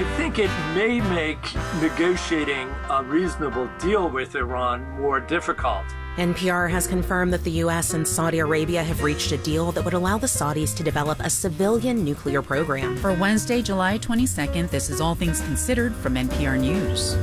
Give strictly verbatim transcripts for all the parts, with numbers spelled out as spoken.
I think it may make negotiating a reasonable deal with Iran more difficult. N P R has confirmed that the U S and Saudi Arabia have reached a deal that would allow the Saudis to develop a civilian nuclear program. For Wednesday, July twenty-second, this is All Things Considered from N P R News.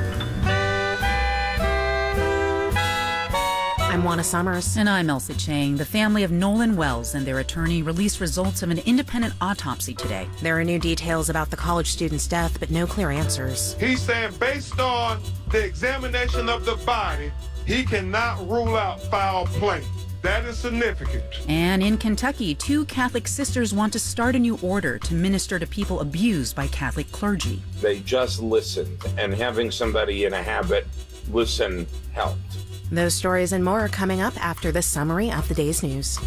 I'm Juana Summers. And I'm Elsa Chang. The family of Nolan Wells and their attorney released results of an independent autopsy today. There are new details about the college student's death, but no clear answers. He's saying based on the examination of the body, he cannot rule out foul play. That is significant. And in Kentucky, two Catholic sisters want to start a new order to minister to people abused by Catholic clergy. They just listened, and having somebody in a habit listen helped. Those stories and more are coming up after this summary of the day's news.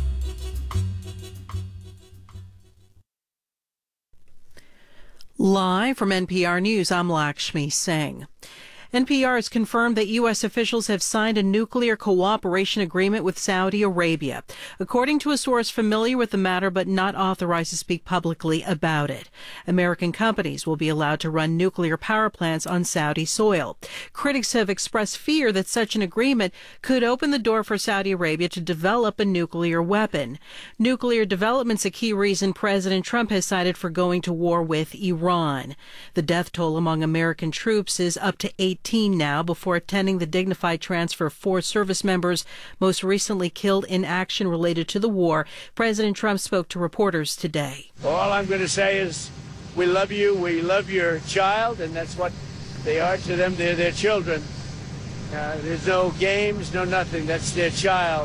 Live from N P R News, I'm Lakshmi Singh. N P R has confirmed that U S officials have signed a nuclear cooperation agreement with Saudi Arabia, according to a source familiar with the matter but not authorized to speak publicly about it. American companies will be allowed to run nuclear power plants on Saudi soil. Critics have expressed fear that such an agreement could open the door for Saudi Arabia to develop a nuclear weapon. Nuclear development's a key reason President Trump has cited for going to war with Iran. The death toll among American troops is up to eight now before attending the dignified transfer of four service members most recently killed in action related to the war. President Trump spoke to reporters today. All I'm going to say is we love you, we love your child, and that's what they are to them. They're their children. Uh, there's no games, no nothing. That's their child.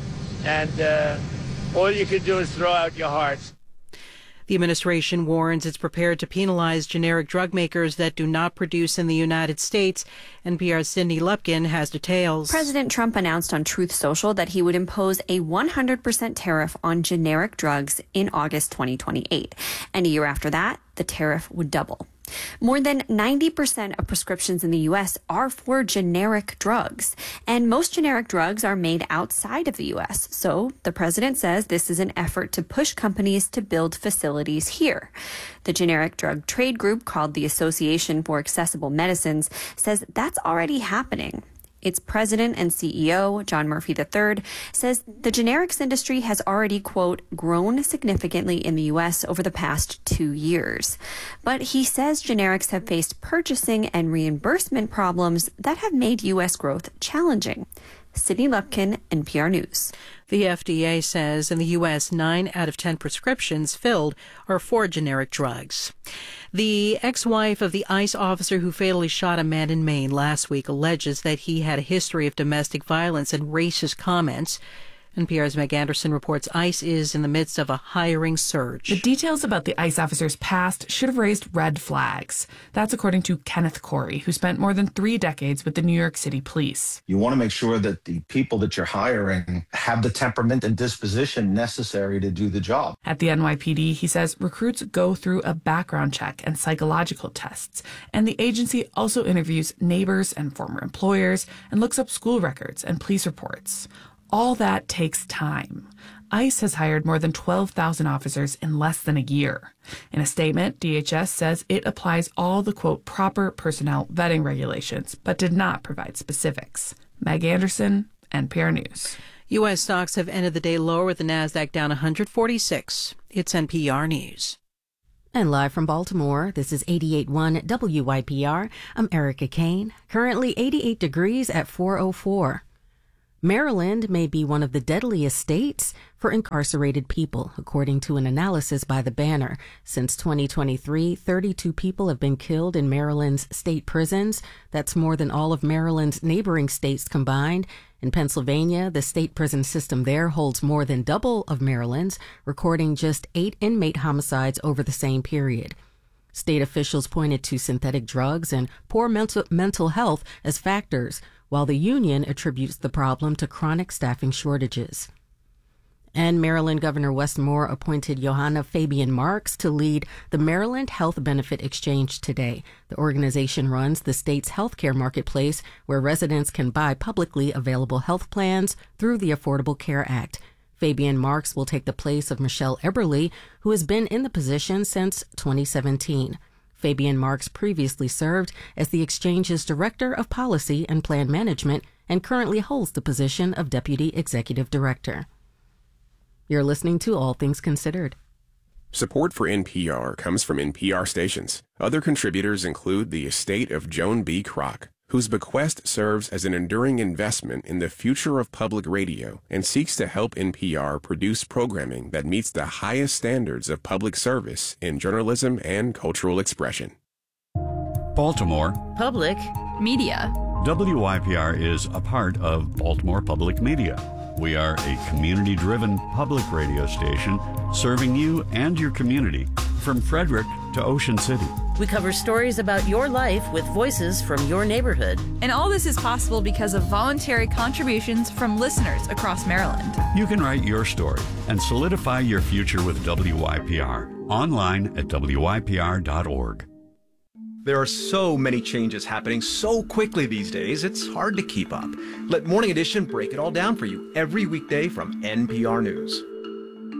And uh, all you can do is throw out your hearts. The administration warns it's prepared to penalize generic drug makers that do not produce in the United States. N P R's Cindy Lupkin has details. President Trump announced on Truth Social that he would impose a one hundred percent tariff on generic drugs in August twenty twenty-eight. And a year after that, the tariff would double. More than ninety percent of prescriptions in the U S are for generic drugs, and most generic drugs are made outside of the U S. So the president says this is an effort to push companies to build facilities here. The generic drug trade group, called the Association for Accessible Medicines, says that's already happening. Its president and C E O, John Murphy the third, says the generics industry has already, quote, grown significantly in the U S over the past two years. But he says generics have faced purchasing and reimbursement problems that have made U S growth challenging. Sydney Lupkin, N P R News. The F D A says in the U S, nine out of ten prescriptions filled are for generic drugs. The ex-wife of the ICE officer who fatally shot a man in Maine last week alleges that he had a history of domestic violence and racist comments. N P R's Meg Anderson reports ICE is in the midst of a hiring surge. The details about the ICE officer's past should have raised red flags. That's according to Kenneth Corey, who spent more than three decades with the New York City Police. You want to make sure that the people that you're hiring have the temperament and disposition necessary to do the job. At the N Y P D, he says recruits go through a background check and psychological tests, and the agency also interviews neighbors and former employers and looks up school records and police reports. All that takes time. ICE has hired more than twelve thousand officers in less than a year. In a statement, D H S says it applies all the, quote, proper personnel vetting regulations, but did not provide specifics. Meg Anderson, N P R News. U S stocks have ended the day lower with the Nasdaq down one hundred forty-six. It's N P R News. And live from Baltimore, this is eighty-eight point one W Y P R. I'm Erica Kane. Currently eighty-eight degrees at four oh four. Maryland may be one of the deadliest states for incarcerated people, according to an analysis by the Banner. Since twenty twenty-three, thirty-two people have been killed in Maryland's state prisons. That's more than all of Maryland's neighboring states combined. In Pennsylvania, the state prison system there holds more than double of Maryland's, recording just eight inmate homicides over the same period. State officials pointed to synthetic drugs and poor mental, mental health as factors, while the union attributes the problem to chronic staffing shortages. And Maryland Governor Wes Moore appointed Johanna Fabian Marks to lead the Maryland Health Benefit Exchange today. The organization runs the state's healthcare marketplace where residents can buy publicly available health plans through the Affordable Care Act. Fabian Marks will take the place of Michelle Eberly, who has been in the position since twenty seventeen. Fabian Marks previously served as the exchange's Director of Policy and Plan Management and currently holds the position of Deputy Executive Director. You're listening to All Things Considered. Support for N P R comes from N P R stations. Other contributors include the estate of Joan B. Kroc, whose bequest serves as an enduring investment in the future of public radio and seeks to help N P R produce programming that meets the highest standards of public service in journalism and cultural expression. Baltimore Public Media. W I P R is a part of Baltimore Public Media. We are a community-driven public radio station serving you and your community from Frederick to Ocean City. We cover stories about your life with voices from your neighborhood. And all this is possible because of voluntary contributions from listeners across Maryland. You can write your story and solidify your future with W I P R online at W I P R dot org. There are so many changes happening so quickly these days, it's hard to keep up. Let Morning Edition break it all down for you every weekday from N P R News.